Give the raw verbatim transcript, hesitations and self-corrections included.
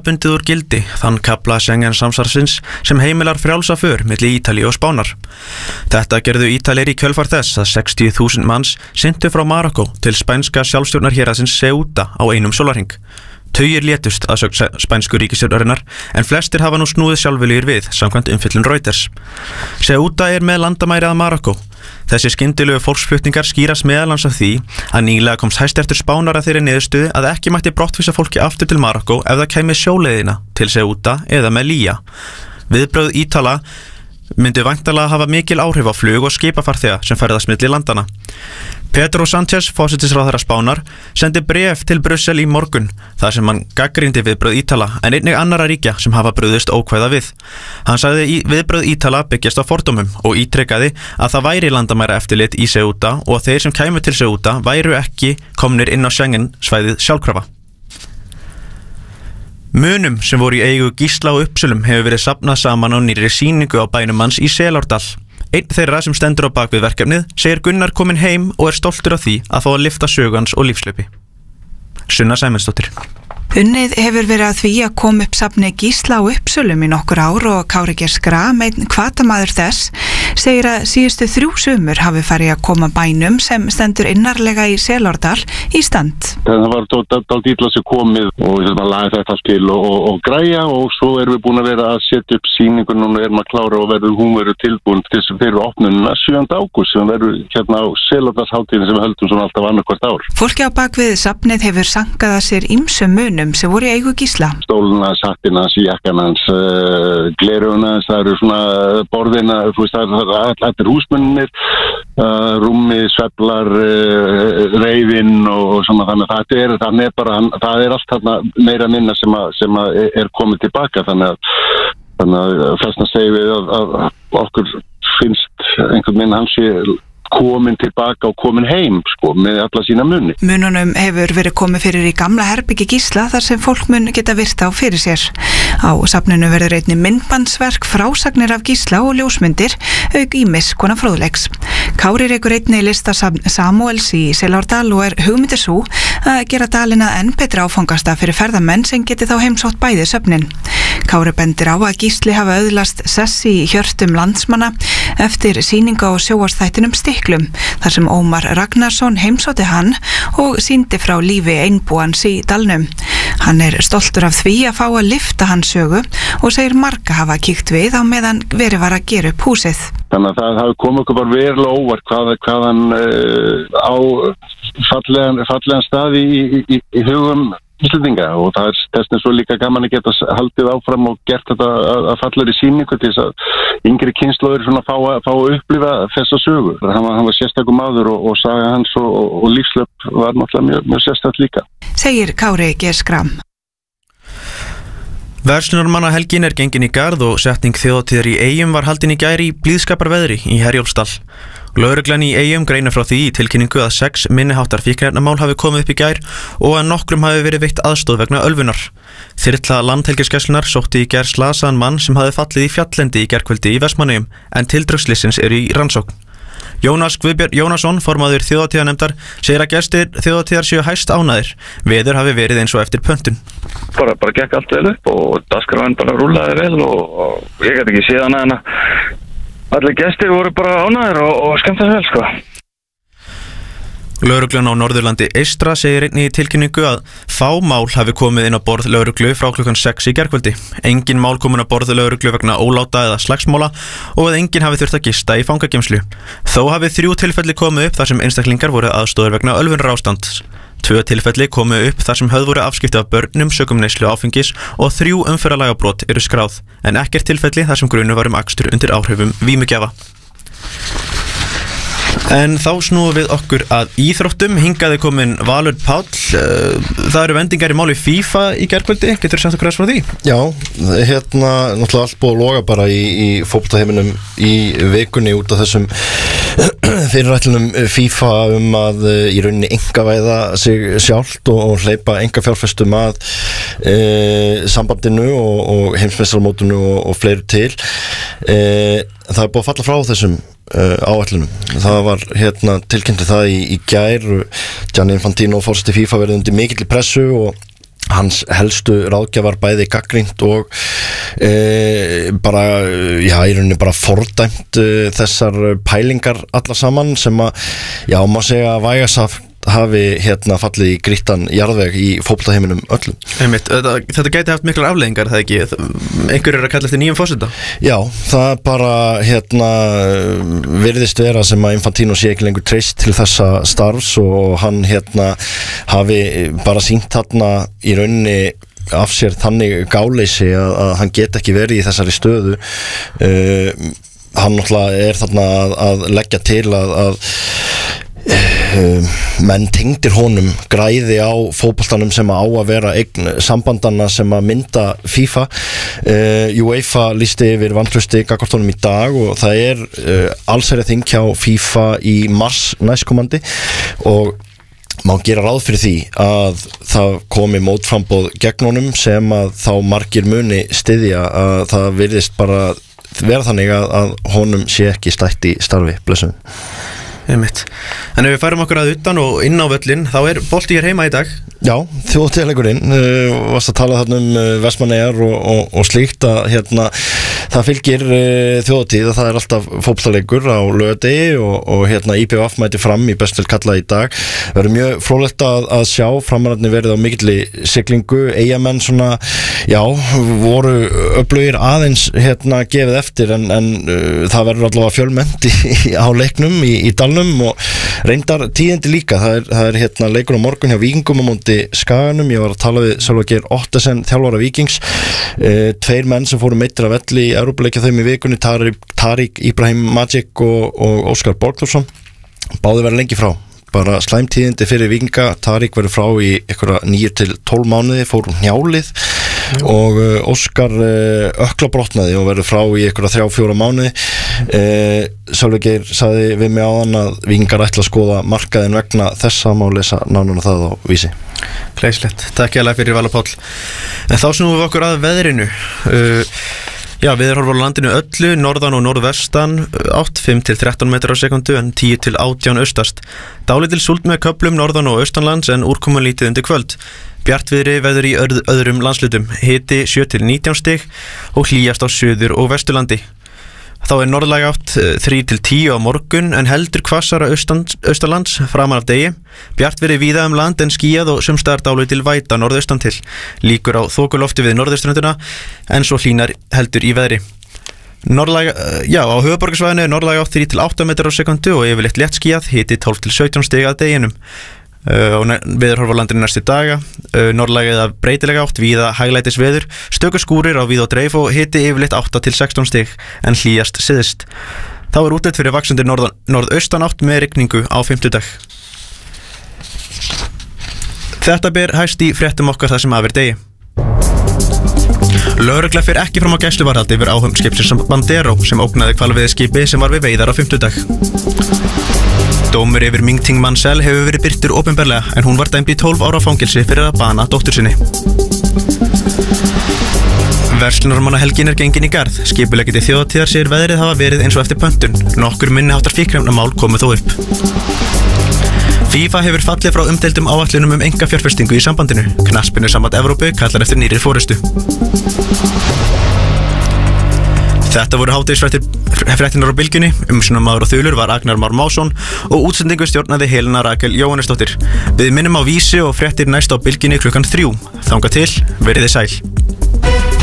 tímabundið úr gildi þann kafla Schengen samstarfsins sem heimilar frjálsa för milli Ítalíu og Spánar. Þetta gerðu Ítalir í kjölfar þess að sextíu þúsund manns syntu frá Marokkó til spænska sjálfstjórnarhéraðsins Ceuta á einum sólarhring. Tugir létust að sögn spænsku ríkisstjórnarinnar en flestir hafa nú snúið sjálfviljugir við samkvæmt umfjöllun Reuters. Ceuta er með landamæri að Marokkó. Þessi skyndilegu fólksflutningar skýrast meðal annars af því að nýlega komst Hæstiréttur Spánar að þeirri niðurstöðu að ekki mætti brottvísa fólki aftur til Marokkó ef það kæmi sjóleiðina til Ceuta eða Melilla. Viðbrögð Ítala myndi væntanlega hafa mikil áhrif á flug og skipafarþega sem ferðast milli landana. Pedro Sánchez, forsætisráðherra Spánar, sendi bréf til Brussel í morgun þar sem hann gagnrýndi viðbrögð Ítala en einnig annarra ríkja sem hafa brugðist ókvæða við. Hann sagði í viðbrögð Ítala byggjast á fordómum og ítrekkaði að það væri landamæra eftirlit í Ceuta og að þeir sem kæmu til Ceuta væru ekki komnir inn á Schengen svæðið sjálfkrafa. Munum sem voru í eigu Gísla og Uppsölum hefur verið safnað saman á nýrri sýningu á bænum hans í Selárdal. Einn þeirra sem stendur á bak við verkefnið segir Gunnar kominn heim og er stoltur af því að fá að lyfta sögu hans og lífslaupi. Sunna Sæmundsdóttir. Unnið hefur verið að því að koma upp safni Gísla og Uppsölum í nokkur ár og Kári Geir Schram, einn hvatamaður þess, segir að síðustu þrjú sumur hafi farið að koma bænum sem stendur innarlega í Selárdal í stand. Það var dálítið illa sem komið og við höfum að laga þetta til og, og, og græja og svo erum við búin að vera að setja upp sýningun og erum að klára og verður hún verður tilbúin til þess að fyrir opnununa sjöunda ágúst sem verður hérna á Selárdalshátíðin sem við höldum svona alltaf annarkvart ár. Fólki á bakvið safnið hefur sankað að sér ýmsum munum sem voru í eigu Gísla. Stóluna, sattinans, jakkanans, uh, glerunans, það eru svona borðina, þú veist það er allir húsmunir, uh, rúmi, sveflar, uh, reyfinn og, og svona þannig að það er, það er bara, það er allt þarna meira minna sem að, sem að er komið tilbaka þannig að, þannig að þessna segjum við að, að, að okkur finnst einhvern minn hans sé komin tilbaka og komin heim sko, með alla sína muni. Mununum hefur verið komið fyrir í gamla herbyggi Gísla þar sem fólk mun geta virt á fyrir sér. Á safninu verður einnig myndbandsverk, frásagnir af Gísla og ljósmyndir, auk ýmis konar fróðleiks. Kári rekur einnig lista Samúels í Selárdal og er hugmyndir sú að gera dalina enn betra áfangasta fyrir ferðamenn sem geti þá heimsótt bæði söfnin. Kári bendir á að Gísli hafa öðlast sessi í hjörtum landsmanna eftir sýninga á sjónvarpsþættinum Stiklum, þar sem Ómar Ragnarsson heimsótti hann og sýndi frá lífi einbúans í dalnum. Hann er stoltur af því að fá að lyfta hans sögu og segir marga hafa kíkt við á meðan verið var að gera upp húsið. Þannig að það hafi komið okkur bara verulega óvart hvað, hvað hann uh, á fallegan, fallegan stað í, í, í, í hugum Íslendinga og það er þess svo líka gaman að geta haldið áfram og gert þetta að falleri sýningu til þess að yngri kynslóðir svona fá að, fá að upplifa þessa sögu. Hann var, hann var sérstakur maður og, og saga hans og, og, og lífslöp var náttúrulega mjög, mjög sérstakt líka. Segir Kári Geir Schram. Verslunarmannahelgin er gengin í garð og setning þjóðhátíðar í Eyjum var haldin í gær í blíðskaparveðri í Herjólfsdal. Lögreglan í Eyjum greinir frá því í tilkynningu að sex minniháttar fíkniefnamál hafi komið upp í gær og að nokkrum hafi verið veitt aðstoð vegna ölvunar. Þyrla Landhelgisgæslunnar sótti í gær slasaðan mann sem hafi fallið í fjalllendi í gærkvöldi í Vestmannaeyjum en tildrög slyssins eru í rannsókn. Jónas Guðbjörn Jónasson, formaður þjóðhátíðarnefndar, segir að gestir þjóðhátíðar séu hæst ánægðir. Veður hafi verið eins og eftir pöntun. Bara, bara gekk allt vel upp og dagskráin bara rúllaði vel og, og ég get ekki séð annað en að allir gestir voru bara ánægðir og, og skemmta vel sko. Lögreglan á Norðurlandi Eystra segir einnig í tilkynningu að fá mál hafi komið inn á borð lögreglu frá klukkan sex í gærkvöldi. Engin mál komin á borð lögreglu vegna óláta eða slagsmála og að engin hafi þurft að gista í fangageymslu. Þó hafi þrjú tilfelli komið upp þar sem einstaklingar voru aðstoðar vegna ölvunarástands. Tvö tilfelli komu upp þar sem höfð voru afskipti af börnum sökum neyslu áfengis og þrjú umferðarlagabrot eru skráð, en ekkert tilfelli þar sem grunur var um akstur undir áhrifum vímugjafa. En þá snúum við okkur að íþróttum. Hingaði komin Valur Páll. Það eru vendingar í máli FIFA í gærkvöldi. Getur þú sagt okkur aðeins frá því? Já, hérna náttúrulega allt búið að loga bara í, í fótboltaheiminum í vikunni út af þessum fyrirætlunum FIFA um að í rauninni einkavæða sig sjálft og, og hleypa einkafjárfestum að e, sambandinu og, og heimsmeistaramótinu og, og fleiri til. E, það er búið að falla frá þessum Uh, áætlunum. Það var hérna tilkynnti það í, í gær. Gianni Infantino, forseti FIFA, verið undir mikilli pressu og hans helstu ráðgjafar bæði gagnrýnt og e, bara, já, í rauninni bara fordæmt e, þessar pælingar alla saman sem að, já, má segja að vægasaf hafi hérna fallið í grýttan jarðveg í fótboltaheiminum öllum. Einmitt, þetta, þetta gæti haft miklar afleiðingar, það ekki? Einhver er að kalla eftir nýjum forseta? Já, það er bara hérna virðist vera sem að Infantino sé ekki lengur treyst til þessa starfs og hann hérna hafi bara sýnt þarna í rauninni af sér þannig gáleysi að, að hann get ekki verið í þessari stöðu. uh, hann náttúrulega er þarna að, að leggja til að, að Uh, menn tengdir honum græði á fótboltanum sem á að vera eign sambandana sem að mynda FIFA. uh, UEFA listi yfir vantrausti gagnvart honum í dag og það er uh, allsherjarþing hjá FIFA í mars næstkomandi og má gera ráð fyrir því að það komi mótframboð gegn honum sem að þá margir muni styðja. Að það virðist bara vera þannig að, að honum sé ekki stætt í starfi. Blessun. Einmitt. En ef við færum okkur að utan og inn á völlin, þá er bolti hér heima í dag. Já, þjóðhátíðarleikurinn, uh, varst að tala þarna um uh, Vestmannaeyjar og, og, og slíkt að hérna, það fylgir uh, þjóðhátíð að það er alltaf fótboltaleikur á laugardegi og, og hérna I B V mæti fram í best vel kallað í dag. Verður mjög fróðlegt að, að sjá framararnir verið á mikilli siglingu. Eyjamenn svona, já, voru öflugir aðeins hérna gefið eftir en, en uh, það verður allavega fjölmennt í, í, á leiknum í, í dalnum og reyndar tíðindi líka. Það er, það er hérna leikur á morgun hjá Víkingum á móti Skaganum. Ég var að tala við Sölva Geir Ottesen, þjálfara Víkings. e, Tveir menn sem fóru meittir af velli í Evrópuleikja þeim í vikunni, Tarik, Tarik Ibrahim Magic og, og Óskar Borgþórsson. Báði verið lengi frá. Bara slæmtíðindi fyrir Víkinga. Tarik verið frá í einhverja níu til tólf mánuði, fór njálið mm. og uh, Óskar uh, öklabrotnaði og verið frá í einhverja þrjá fjóra mánuði. uh, Sölvi Geir sagði við mig áðan að Víkingar ætla að skoða markaðin vegna þessa, má lesa nánuna það á Vísi. Glæsilegt, takk ég alveg fyrir Vala Páll. En þá snúum við okkur að veðrinu. uh, Já, viðurhorfur á landinu öllu, norðan og norðvestan, átta fimm til þrettán metrar á sekundu en tíu til átján austast. Dálítil súld með köflum norðan og austanlands en úrkoman lítið undir kvöld. Bjartviðri veður í öð, öðrum landslutum, hiti sjö til nítján stig og hlýjast á suður og vesturlandi. Þá er norðlæg átt þrjú til tíu á morgun en heldur hvassara austanlands framan af degi. Bjartviðri víða um land en skýjað og sumstaðar dálítil væta norðaustan til. Líkur á þokulofti við norðurströndina en svo hlýnar heldur í veðri. Norðlæg, já, á höfuðborgarsvæðinu er norðlæg átt þrjú til átta metrar á sekundu og yfirleitt létt skýjað, hiti tólf til sautján stig að deginum. Uh, og veðurhorf á landinu næstu daga. uh, Norðlæg eða breytilega átt víða hæglætis veður, stöku skúrir á víð og dreif og hiti yfirleitt átta til sextán stig en hlýjast syðst. Þá er útlit fyrir vaxandi norðan, norðaustan átt með rigningu á fimmtudag. Þetta ber hæst í fréttum okkar það sem af er degi. Lögregla fer ekki fram á gæsluvarðhaldi yfir áhöfn skipsins Bandero sem ógnaði hvalveiðiskipi sem var við veiðar á fimmtudag. Dómur yfir Ming Ting Mansell hefur verið birtur opinberlega en hún var dæmd í tólf ára fangelsi fyrir að bana dóttur sinni. Verslunarmannahelgin er gengin í garð. Skipuleggjandi þjóðhátíðar segir veðrið hafa verið eins og eftir pöntun. Nokkur minni háttar fíkniefnamál komu þó upp. FIFA hefur fallið frá umdeildum áætlunum um einkafjárfestingu í sambandinu. Knattspyrnusamband Evrópu kallar eftir nýrri forystu. Þetta voru hádegisfréttirnar á Bylgjunni. Umsjónarmaður og þulur var Agnar Már Másson og útsendingu stjórnaði Helena Rakel Jóhannesdóttir. Við minnum á Vísi og fréttir næst á Bylgjunni klukkan þrjú. Þangað til, verið þið sæl.